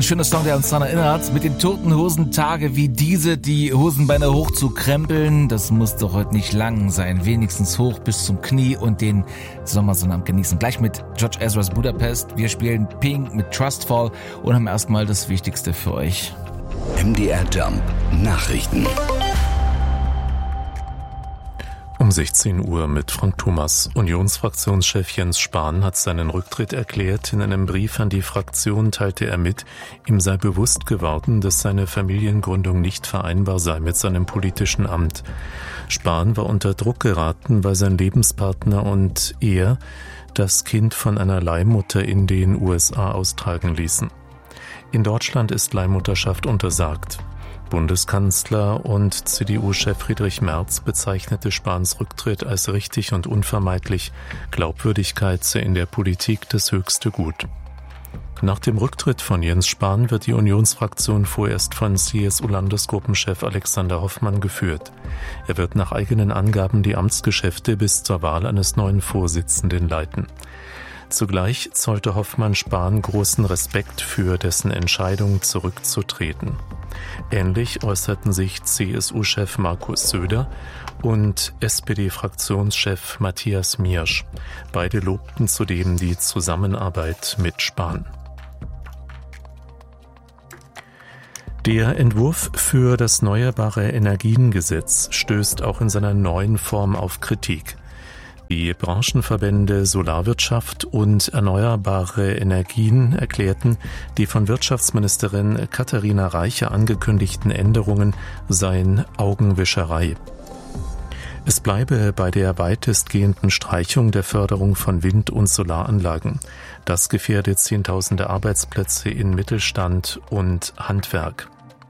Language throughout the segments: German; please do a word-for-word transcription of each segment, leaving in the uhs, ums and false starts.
ein schöner Song, der uns daran erinnert, mit den Toten Hosen Tage wie diese, die Hosenbeine hoch zu krempeln. Das muss doch heute nicht lang sein, wenigstens hoch bis zum Knie und den Sommersonnabend genießen. Gleich mit George Ezra's Budapest. Wir spielen Pink mit Trustfall und haben erstmal das Wichtigste für euch. M D R Jump Nachrichten. Um sechzehn Uhr mit Frank Thomas. Unionsfraktionschef Jens Spahn hat seinen Rücktritt erklärt. In einem Brief an die Fraktion teilte er mit, ihm sei bewusst geworden, dass seine Familiengründung nicht vereinbar sei mit seinem politischen Amt. Spahn war unter Druck geraten, weil sein Lebenspartner und er das Kind von einer Leihmutter in den U S A austragen ließen. In Deutschland ist Leihmutterschaft untersagt. Bundeskanzler und C D U-Chef Friedrich Merz bezeichnete Spahns Rücktritt als richtig und unvermeidlich. Glaubwürdigkeit sei in der Politik das höchste Gut. Nach dem Rücktritt von Jens Spahn wird die Unionsfraktion vorerst von C S U-Landesgruppenchef Alexander Hoffmann geführt. Er wird nach eigenen Angaben die Amtsgeschäfte bis zur Wahl eines neuen Vorsitzenden leiten. Zugleich zollte Hoffmann Spahn großen Respekt für dessen Entscheidung, zurückzutreten. Ähnlich äußerten sich C S U-Chef Markus Söder und S P D-Fraktionschef Matthias Miersch. Beide lobten zudem die Zusammenarbeit mit Spahn. Der Entwurf für das Erneuerbare Energiengesetz stößt auch in seiner neuen Form auf Kritik. Die Branchenverbände Solarwirtschaft und Erneuerbare Energien erklärten, die von Wirtschaftsministerin Katharina Reiche angekündigten Änderungen seien Augenwischerei. Es bleibe bei der weitestgehenden Streichung der Förderung von Wind- und Solaranlagen. Das gefährdet Zehntausende Arbeitsplätze in Mittelstand und Handwerk.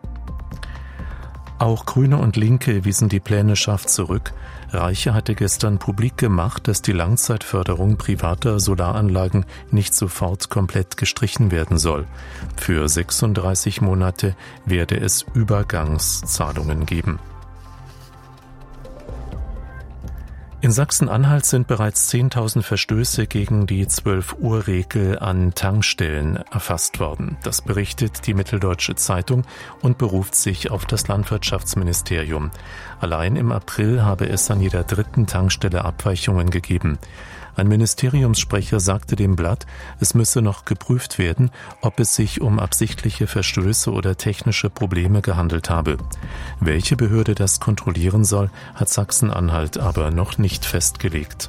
Auch Grüne und Linke wiesen die Pläne scharf zurück. Reiche hatte gestern publik gemacht, dass die Langzeitförderung privater Solaranlagen nicht sofort komplett gestrichen werden soll. Für sechsunddreißig Monate werde es Übergangszahlungen geben. In Sachsen-Anhalt sind bereits zehntausend Verstöße gegen die zwölf-Uhr-Regel an Tankstellen erfasst worden. Das berichtet die Mitteldeutsche Zeitung und beruft sich auf das Landwirtschaftsministerium. Allein im April habe es an jeder dritten Tankstelle Abweichungen gegeben. Ein Ministeriumssprecher sagte dem Blatt, es müsse noch geprüft werden, ob es sich um absichtliche Verstöße oder technische Probleme gehandelt habe. Welche Behörde das kontrollieren soll, hat Sachsen-Anhalt aber noch nicht festgelegt.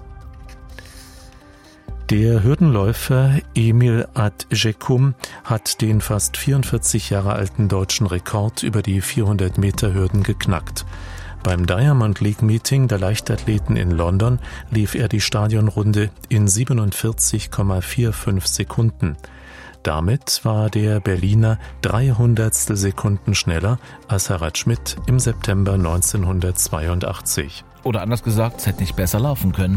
Der Hürdenläufer Emil Adjekum hat den fast vierundvierzig Jahre alten deutschen Rekord über die vierhundert Meter Hürden geknackt. Beim Diamond League Meeting der Leichtathleten in London lief er die Stadionrunde in siebenundvierzig Komma fünfundvierzig Sekunden. Damit war der Berliner dreihundertstel Sekunden schneller als Harald Schmidt im September neunzehnhundertzweiundachtzig. Oder anders gesagt, es hätte nicht besser laufen können.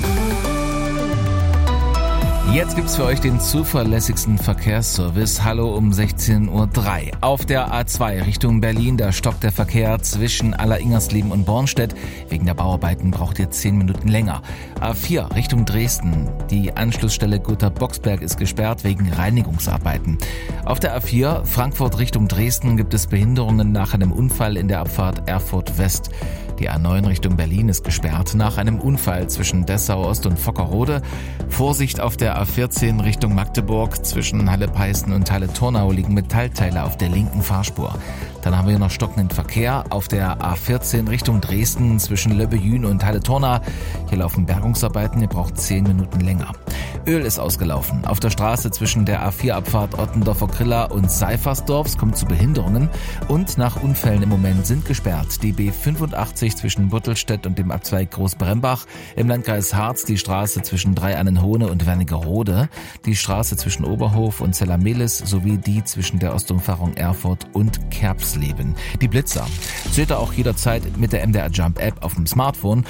Jetzt gibt's für euch den zuverlässigsten Verkehrsservice. Hallo um sechzehn Uhr drei. Auf der A zwei Richtung Berlin, da stockt der Verkehr zwischen Aller-Ingersleben und Bornstedt. Wegen der Bauarbeiten braucht ihr zehn Minuten länger. A vier Richtung Dresden. Die Anschlussstelle Gotha-Boxberg ist gesperrt wegen Reinigungsarbeiten. Auf der A vier Frankfurt Richtung Dresden gibt es Behinderungen nach einem Unfall in der Abfahrt Erfurt West. Die A neun Richtung Berlin ist gesperrt nach einem Unfall zwischen Dessau Ost und Vockerode. Vorsicht auf der A vierzehn Richtung Magdeburg. Zwischen Halle-Peißen und Halle-Tornau liegen Metallteile auf der linken Fahrspur. Dann haben wir noch stockenden Verkehr auf der A vierzehn Richtung Dresden zwischen Löbbejün und Halle-Torna. Hier laufen Bergungsarbeiten, ihr braucht zehn Minuten länger. Öl ist ausgelaufen. Auf der Straße zwischen der A vier Abfahrt Ottendorfer Griller und Seifersdorf. Es kommt zu Behinderungen. Und nach Unfällen im Moment sind gesperrt die B fünfundachtzig zwischen Buttelstedt und dem Abzweig Großbrembach. Im Landkreis Harz die Straße zwischen Dreiannenhohne und Wernigerode. Die Straße zwischen Oberhof und Zellamelis sowie die zwischen der Ostumfahrung Erfurt und Kerbsleben. Die Blitzer seht ihr auch jederzeit mit der M D R Jump App auf dem Smartphone.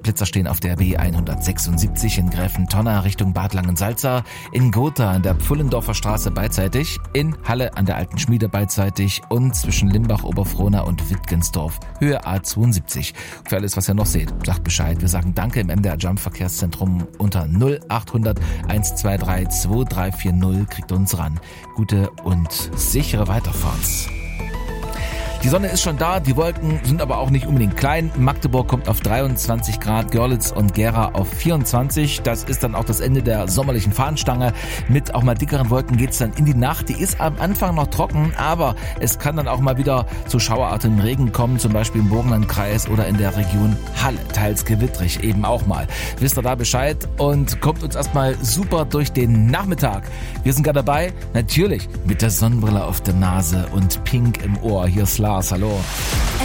Blitzer stehen auf der B hundertsechsundsiebzig in Gräfentonna Richtung Bad Langensalza, in Gotha an der Pfullendorfer Straße beidseitig, in Halle an der Alten Schmiede beidseitig und zwischen Limbach, Oberfrohna und Wittgensdorf, Höhe A zweiundsiebzig. Für alles, was ihr noch seht, sagt Bescheid. Wir sagen Danke im M D R Jump Verkehrszentrum unter null achthundert eins zwei drei zwei drei vier null, kriegt uns ran. Gute und sichere Weiterfahrt. Die Sonne ist schon da, die Wolken sind aber auch nicht unbedingt klein. Magdeburg kommt auf dreiundzwanzig Grad, Görlitz und Gera auf vierundzwanzig. Das ist dann auch das Ende der sommerlichen Fahnenstange. Mit auch mal dickeren Wolken geht's dann in die Nacht. Die ist am Anfang noch trocken, aber es kann dann auch mal wieder zu schauerartigem Regen kommen, zum Beispiel im Burgenlandkreis oder in der Region Halle. Teils gewittrig eben auch mal. Wisst ihr da Bescheid und kommt uns erstmal super durch den Nachmittag. Wir sind gerade dabei, natürlich mit der Sonnenbrille auf der Nase und Pink im Ohr. Hier ist Lars. Hallo.